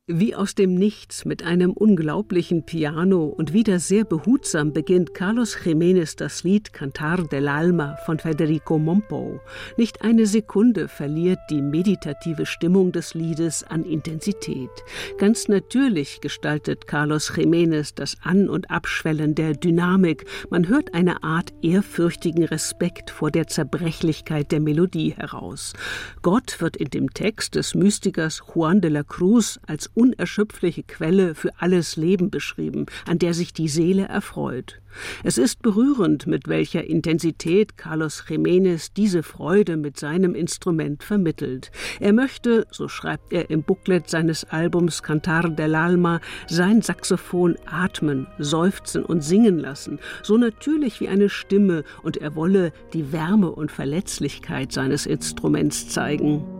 Wie aus dem Nichts mit einem unglaublichen Piano und wieder sehr behutsam beginnt Carlos Jiménez das Lied Cantar del Alma von Federico Mompou. Nicht eine Sekunde verliert die meditative Stimmung des Liedes an Intensität. Ganz natürlich gestaltet Carlos Jiménez das An- und Abschwellen der Dynamik. Man hört eine Art ehrfürchtigen Respekt vor der Zerbrechlichkeit der Melodie heraus. Gott wird in dem Text des Mystikers Juan de la Cruz als unerschöpfliche Quelle für alles Leben beschrieben, an der sich die Seele erfreut. Es ist berührend, mit welcher Intensität Carlos Jiménez diese Freude mit seinem Instrument vermittelt. Er möchte, so schreibt er im Booklet seines Albums Cantar del Alma, sein Saxophon atmen, seufzen und singen lassen, so natürlich wie eine Stimme, und er wolle die Wärme und Verletzlichkeit seines Instruments zeigen.